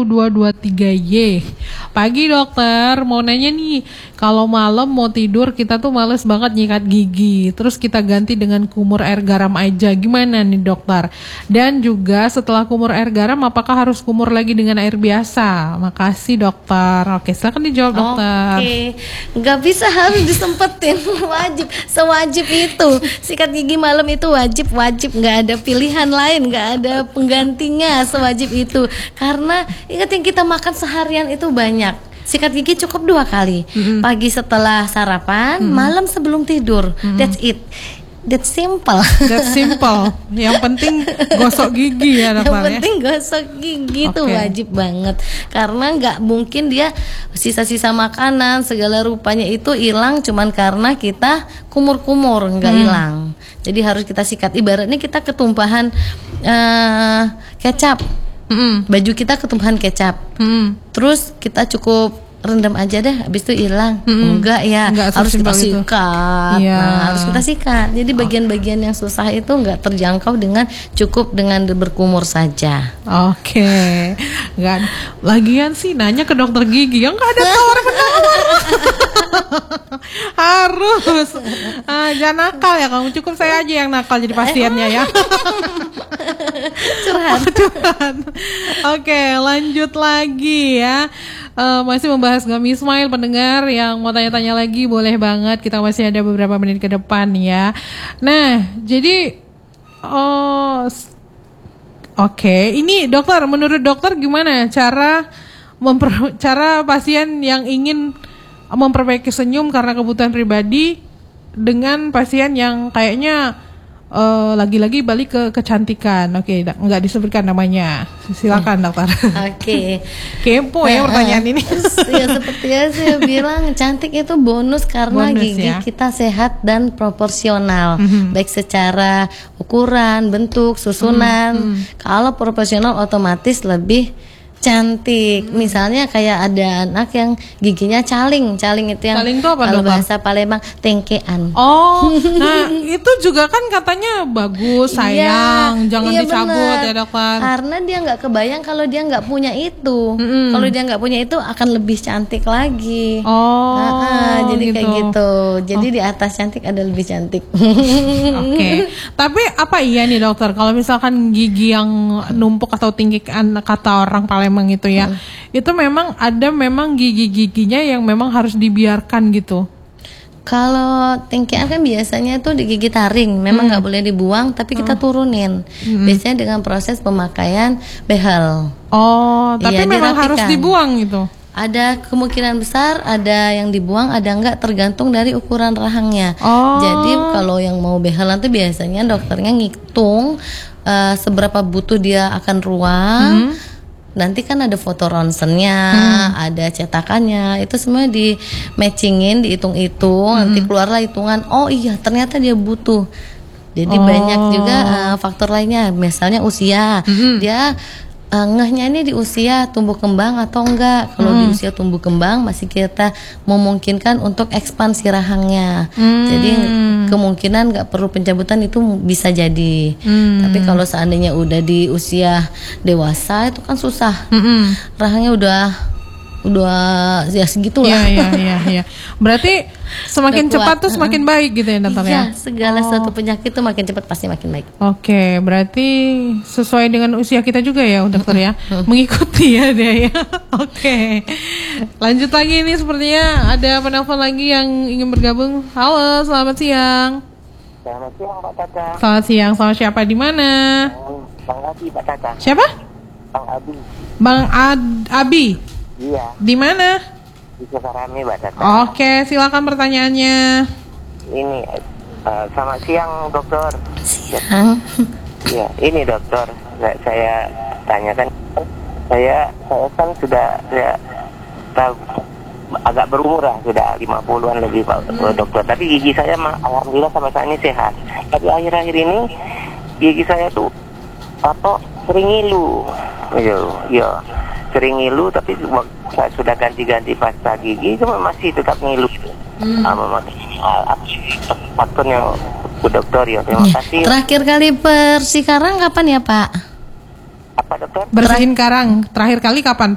1223Y. Pagi dokter, mau nanya nih, kalau malam mau tidur kita tuh males banget nyikat gigi, terus kita ganti dengan kumur air garam aja, gimana nih dokter? Dan juga setelah kumur air garam, apakah harus kumur lagi dengan air biasa? Makasih dokter. Oke, silakan dijawab dokter. Oke, nggak bisa, harus disempetin. Wajib, sewajib itu. Sikat gigi malam itu wajib, nggak ada pilihan lain, nggak ada penggantinya, sewajib itu. Karena ingat, yang kita makan seharian itu banyak. Sikat gigi cukup 2 kali, pagi setelah sarapan, malam sebelum tidur. That's it. That's simple. Yang penting gosok gigi ya dokter. Yang penting gosok gigi itu wajib banget. Karena nggak mungkin dia sisa-sisa makanan segala rupanya itu hilang cuman karena kita kumur-kumur, nggak hilang. Jadi harus kita sikat. Ibaratnya kita ketumpahan kecap. Baju kita ketumpahan kecap. Terus kita cukup rendam aja deh, habis itu hilang. Enggak ya, harus kita sikat. Harus kita sikat. Jadi bagian-bagian yang susah itu enggak terjangkau dengan cukup dengan berkumur saja. Oke. Enggak. Lagian sih nanya ke dokter gigi, yang enggak ada tawar-menawar. Harus. Jangan nakal ya kamu, cukup saya aja yang nakal jadi pasiennya ya. Curhat. Oke, lanjut lagi ya. Masih membahas Gami Ismail. Pendengar yang mau tanya-tanya lagi boleh banget, kita masih ada beberapa menit ke depan ya. Nah, jadi oke, ini dokter, menurut dokter gimana cara pasien yang ingin memperbaiki senyum karena kebutuhan pribadi dengan pasien yang kayaknya lagi-lagi balik ke kecantikan. Oke, nggak disebutkan namanya. Silakan dokter. Oke. Kepo ya pertanyaan ini. Ya seperti yang saya bilang, cantik itu bonus karena gigi kita sehat dan proporsional, baik secara ukuran, bentuk, susunan. Kalau proporsional otomatis lebih cantik. Misalnya kayak ada anak yang giginya caling itu yang caling itu apa, kalau bahasa Palembang tengkean. Nah itu juga kan katanya bagus, sayang, jangan dicabut ya dokter. Karena dia nggak kebayang kalau dia nggak punya itu. Kalau dia nggak punya itu akan lebih cantik lagi. Jadi gitu. Kayak gitu. Jadi di atas cantik ada lebih cantik. Oke. Tapi apa iya nih dokter, kalau misalkan gigi yang numpuk atau tinggikan kata orang Palembang itu ya, itu memang gigi-giginya yang memang harus dibiarkan gitu. Kalau tingkian kan biasanya itu digigit taring, memang nggak boleh dibuang, tapi kita turunin. Biasanya dengan proses pemakaian behel. Tapi memang harus dibuang gitu. Ada kemungkinan besar ada yang dibuang, ada enggak, tergantung dari ukuran rahangnya. Jadi kalau yang mau behelan tuh biasanya dokternya ngitung seberapa butuh dia akan ruang. Nanti kan ada foto ronsennya, ada cetakannya, itu semua di matchingin, dihitung-hitung, nanti keluarlah hitungan. Oh iya, ternyata dia butuh. Jadi banyak juga faktor lainnya, misalnya usia, dia ngehnya ini di usia tumbuh kembang atau enggak. Kalau di usia tumbuh kembang masih kita memungkinkan untuk ekspansi rahangnya. Jadi kemungkinan nggak perlu pencabutan itu bisa jadi. Tapi kalau seandainya udah di usia dewasa itu kan susah. Rahangnya udah ya segitulah. Iya. Berarti semakin cepat tuh semakin baik gitu ya dokter ya? Iya, segala suatu penyakit tuh makin cepat pasti makin baik. Oke, berarti sesuai dengan usia kita juga ya dokter ya? Mengikuti ya dia ya. Oke. Lanjut lagi, ini sepertinya ada penelpon lagi yang ingin bergabung. Halo, selamat siang. Selamat siang Pak Tata. Selamat siang, sama siapa, di mana? Bang Abi Pak Tata. Siapa? Bang Abi. Bang Abi. Iya. Di mana? Di Sukarame Pak Tata. Oke, silakan pertanyaannya. Ini selamat siang dokter. Siang. Ya, ini dokter, saya tanyakan, saya kan sudah agak berumur lah, sudah 50-an lebih Pak dokter. Tapi gigi saya alhamdulillah sampai saat ini sehat. Tapi akhir-akhir ini gigi saya tuh sering ngilu. Iya. Sering ngilu, tapi saya sudah ganti-ganti pasta gigi cuma masih tetap ngilu. Faktornya Bu Dokter ya, terima kasih. Terakhir kali bersih karang kapan ya Pak? Apa dokter? Bersihin karang terakhir kali kapan